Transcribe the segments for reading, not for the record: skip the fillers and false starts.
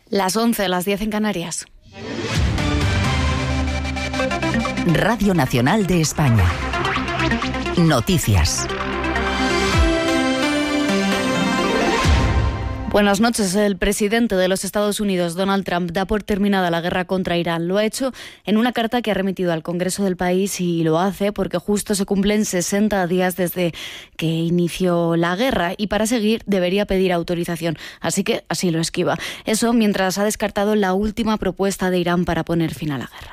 Las 11, las 10 en Canarias. Radio Nacional de España. Noticias. Buenas noches. El presidente de los Estados Unidos, Donald Trump, da por terminada la guerra contra Irán. Lo ha hecho en una carta que ha remitido al Congreso del país y lo hace porque justo se cumplen 60 días desde que inició la guerra y para seguir debería pedir autorización. Así que así lo esquiva. Eso mientras ha descartado la última propuesta de Irán para poner fin a la guerra.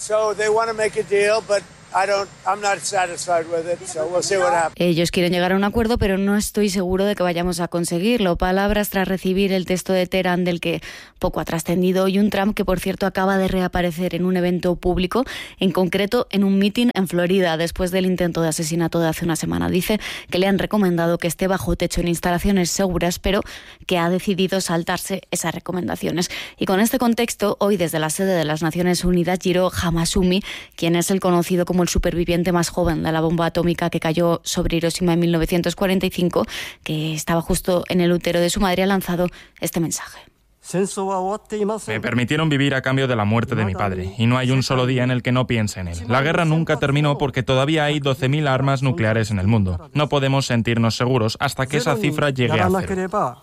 Ellos quieren llegar a un acuerdo, pero no estoy seguro de que vayamos a conseguirlo. Palabras tras recibir el texto de Teherán, del que poco ha trascendido, y un Trump que, por cierto, acaba de reaparecer en un evento público, en concreto en un mitin en Florida, después del intento de asesinato de hace una semana. Dice que le han recomendado que esté bajo techo en instalaciones seguras, pero que ha decidido saltarse esas recomendaciones. Y con este contexto, hoy desde la sede de las Naciones Unidas, Jiro Hamasumi, quien es el conocido como el superviviente más joven de la bomba atómica que cayó sobre Hiroshima en 1945, que estaba justo en el útero de su madre, ha lanzado este mensaje. Me permitieron vivir a cambio de la muerte de mi padre, y no hay un solo día en el que no piense en él. La guerra nunca terminó porque todavía hay 12.000 armas nucleares en el mundo. No podemos sentirnos seguros hasta que esa cifra llegue a cero.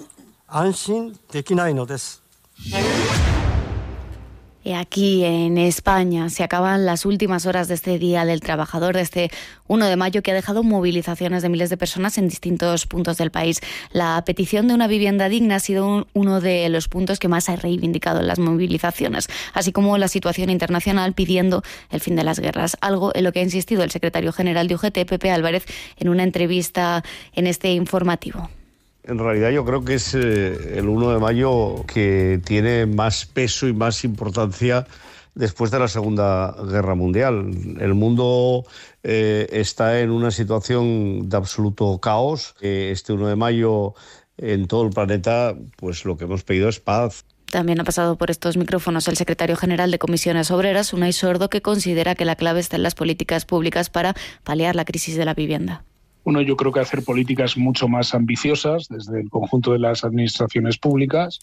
Y aquí en España se acaban las últimas horas de este Día del Trabajador, de este 1 de mayo, que ha dejado movilizaciones de miles de personas en distintos puntos del país. La petición de una vivienda digna ha sido uno de los puntos que más ha reivindicado en las movilizaciones, así como la situación internacional pidiendo el fin de las guerras, algo en lo que ha insistido el secretario general de UGT, Pepe Álvarez, en una entrevista en este informativo. En realidad yo creo que es el 1 de mayo que tiene más peso y más importancia después de la Segunda Guerra Mundial. El mundo está en una situación de absoluto caos. Este 1 de mayo en todo el planeta, pues lo que hemos pedido es paz. También ha pasado por estos micrófonos el secretario general de Comisiones Obreras, Unai Sordo, que considera que la clave está en las políticas públicas para paliar la crisis de la vivienda. Uno, yo creo que hacer políticas mucho más ambiciosas desde el conjunto de las administraciones públicas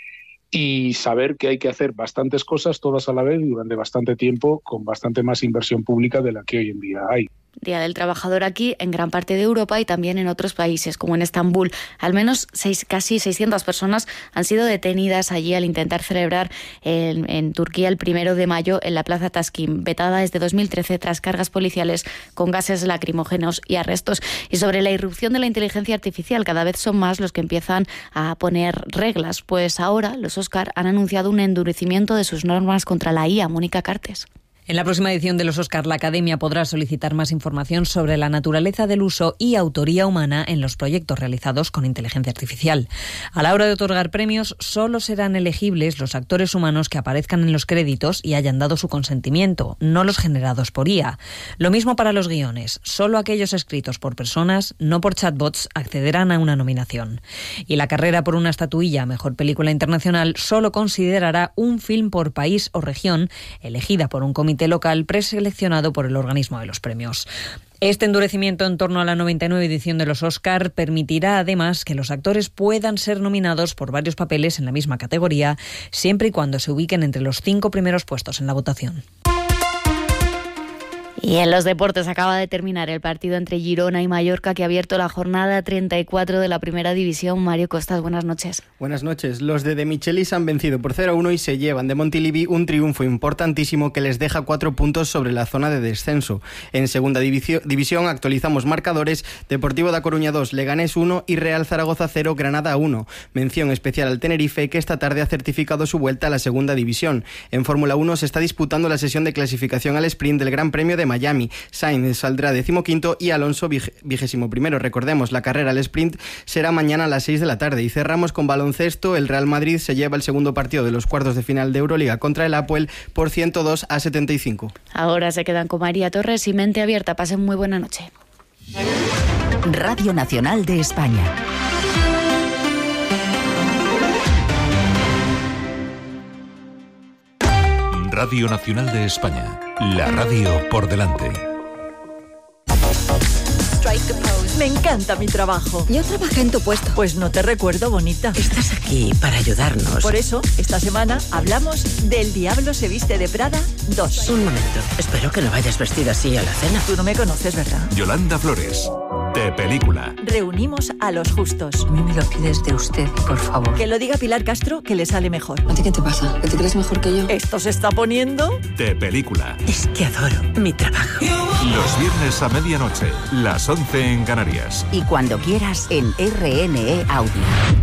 y saber que hay que hacer bastantes cosas todas a la vez y durante bastante tiempo con bastante más inversión pública de la que hoy en día hay. Día del Trabajador aquí, en gran parte de Europa y también en otros países, como en Estambul. Al menos casi 600 personas han sido detenidas allí al intentar celebrar en Turquía el 1 de mayo en la Plaza Taksim, vetada desde 2013 tras cargas policiales con gases lacrimógenos y arrestos. Y sobre la irrupción de la inteligencia artificial, cada vez son más los que empiezan a poner reglas, pues ahora los Oscar han anunciado un endurecimiento de sus normas contra la IA. Mónica Cartes. En la próxima edición de los Oscar, la Academia podrá solicitar más información sobre la naturaleza del uso y autoría humana en los proyectos realizados con inteligencia artificial. A la hora de otorgar premios, solo serán elegibles los actores humanos que aparezcan en los créditos y hayan dado su consentimiento, no los generados por IA. Lo mismo para los guiones. Solo aquellos escritos por personas, no por chatbots, accederán a una nominación. Y la carrera por una estatuilla a Mejor Película Internacional solo considerará un film por país o región, elegida por un comité local preseleccionado por el organismo de los premios. Este endurecimiento en torno a la 99 edición de los Oscar permitirá además que los actores puedan ser nominados por varios papeles en la misma categoría, siempre y cuando se ubiquen entre los 5 primeros puestos en la votación. Y en los deportes acaba de terminar el partido entre Girona y Mallorca, que ha abierto la jornada 34 de la Primera División. Mario Costas, buenas noches. Buenas noches. Los de Michelis han vencido por 0-1 y se llevan de Montilivi un triunfo importantísimo que les deja 4 puntos sobre la zona de descenso. En Segunda División actualizamos marcadores: Deportivo da Coruña 2, Leganés 1 y Real Zaragoza 0, Granada 1. Mención especial al Tenerife, que esta tarde ha certificado su vuelta a la Segunda División. En Fórmula 1 se está disputando la sesión de clasificación al sprint del Gran Premio de Miami. Sainz saldrá 15º y Alonso 21º. Recordemos, la carrera al sprint será mañana a las 6 de la tarde. Y cerramos con baloncesto. El Real Madrid se lleva el segundo partido de los cuartos de final de Euroliga contra el Apoel por 102-75. Ahora se quedan con María Torres y Mente Abierta. Pasen muy buena noche. Radio Nacional de España. Radio Nacional de España, la radio por delante. Strike a pose. Me encanta mi trabajo. Yo trabajé en tu puesto. Pues no te recuerdo, bonita. Estás aquí para ayudarnos. Por eso, esta semana hablamos del Diablo se viste de Prada 2. Un momento. Espero que no vayas vestida así a la cena. Tú no me conoces, ¿verdad? Yolanda Flores, de Película. Reunimos a los justos. A mí me lo pides de usted, por favor. Que lo diga Pilar Castro, que le sale mejor. ¿A ti qué te pasa? ¿Que te crees mejor que yo? ¿Esto se está poniendo? De Película. Es que adoro mi trabajo. Los viernes a medianoche, las 11 en Canarias. Y cuando quieras en RNE Audio.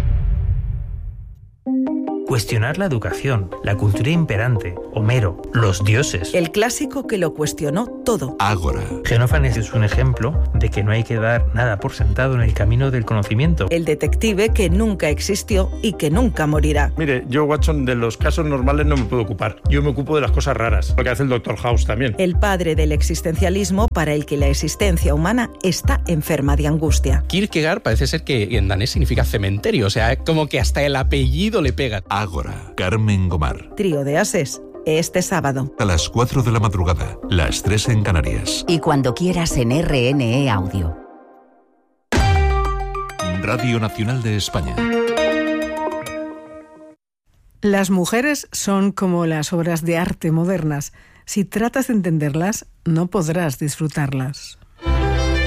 Cuestionar la educación, la cultura imperante, Homero, los dioses. El clásico que lo cuestionó todo. Ágora. Xenófanes es un ejemplo de que no hay que dar nada por sentado en el camino del conocimiento. El detective que nunca existió y que nunca morirá. Mire, yo, Watson, de los casos normales no me puedo ocupar. Yo me ocupo de las cosas raras, lo que hace el Dr. House también. El padre del existencialismo para el que la existencia humana está enferma de angustia. Kierkegaard parece ser que en danés significa cementerio, o sea, como que hasta el apellido le pega. Ágora. Carmen Gomar. Trío de Ases. Este sábado. A las 4 de la madrugada, las 3 en Canarias. Y cuando quieras en RNE Audio. Radio Nacional de España. Las mujeres son como las obras de arte modernas. Si tratas de entenderlas, no podrás disfrutarlas.